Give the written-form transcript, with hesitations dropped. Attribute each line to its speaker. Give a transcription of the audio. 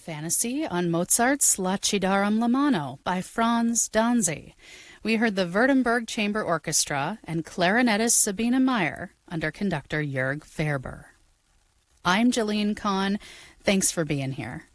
Speaker 1: Fantasy on Mozart's La Ci daram la mano by Franz Danzi. We heard the Württemberg Chamber Orchestra and clarinetist Sabine Meyer under conductor Jörg Ferber. I'm Jillian Kahn. Thanks for being here.